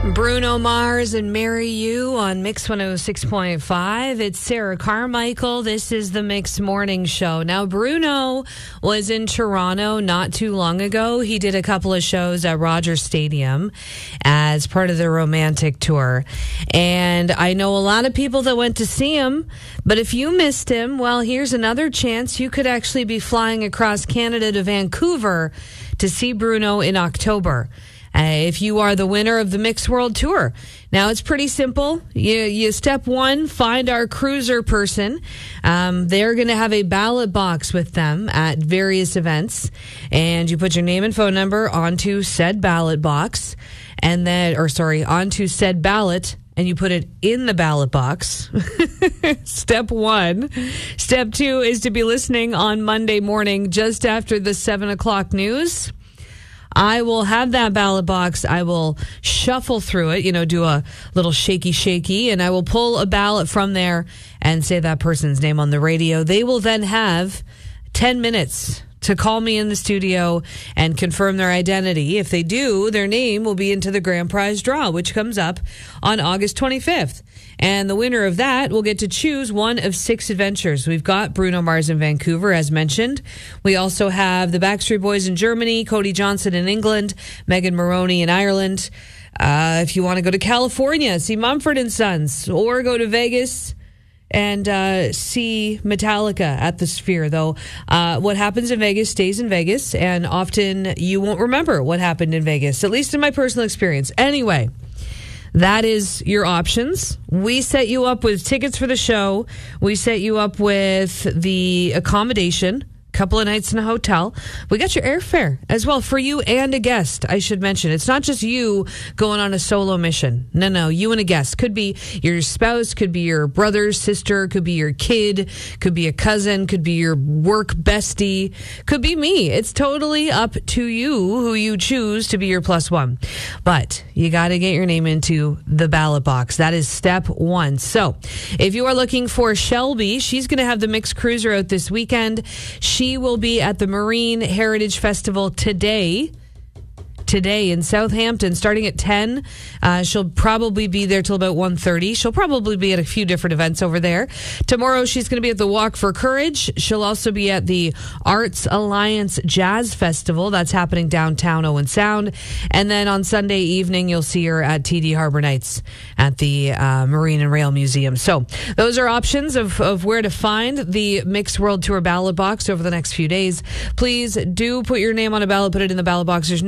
Bruno Mars and Marry You on Mix 106.5. It's Sarah Carmichael. This is the Mix Morning Show. Now, Bruno was in Toronto not too long ago. He did a couple of shows at Rogers Stadium as part of the Romantic Tour. And I know a lot of people that went to see him, but if you missed him, well, here's another chance. You could actually be flying across Canada to Vancouver to see Bruno in October. If you are the winner of the Mix World Tour. Now, it's pretty simple. You step one, find our cruiser person. They're going to have a ballot box with them at various events. And you put your name and phone number onto said ballot box. Onto said ballot. And you put it in the ballot box. Step one. Step two is to be listening on Monday morning just after the 7 o'clock news. I will have that ballot box. I will shuffle through it, do a little shaky, and I will pull a ballot from there and say that person's name on the radio. They will then have 10 minutes to call me in the studio and confirm their identity. If they do, their name will be into the grand prize draw, which comes up on August 25th. And the winner of that will get to choose one of 6 adventures. We've got Bruno Mars in Vancouver, as mentioned. We also have the Backstreet Boys in Germany, Cody Johnson in England, Megan Maroney in Ireland. If you want to go to California, see Mumford & Sons, or go to Vegas and see Metallica at the Sphere. Though what happens in Vegas stays in Vegas, and often you won't remember what happened in Vegas, at least in my personal experience. Anyway, that is your options. We set you up with tickets for the show. We set you up with the accommodation, couple of nights in a hotel. We got your airfare as well for you and a guest, I should mention. It's not just you going on a solo mission. No, you and a guest. Could be your spouse, could be your brother, sister, could be your kid, could be a cousin, could be your work bestie, could be me. It's totally up to you who you choose to be your plus one. But you got to get your name into the ballot box. That is step one. So if you are looking for Shelby, she's going to have the Mixed Cruiser out this weekend. She will be at the Marine Heritage Festival today in Southampton, starting at 10. She'll probably be there till about 1:30. She'll probably be at a few different events over there. Tomorrow, she's going to be at the Walk for Courage. She'll also be at the Arts Alliance Jazz Festival. That's happening downtown Owen Sound. And then on Sunday evening, you'll see her at TD Harbor Nights at the Marine and Rail Museum. So those are options of where to find the Mixed World Tour ballot box over the next few days. Please do put your name on a ballot, put it in the ballot box. There's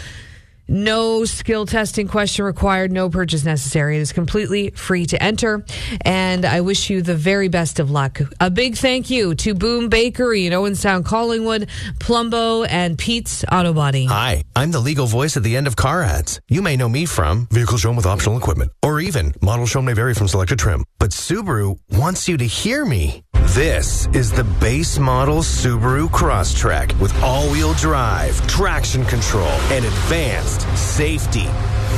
no skill testing question required, no purchase necessary. It is completely free to enter, and I wish you the very best of luck. A big thank you to Boom Bakery in Owen Sound, Collingwood, Plumbo, and Pete's Auto Body. Hi, I'm the legal voice at the end of car ads. You may know me from vehicle shown with optional equipment, or even model shown may vary from selected trim. But Subaru wants you to hear me. This is the base model Subaru Crosstrek with all-wheel drive, traction control, and advanced safety.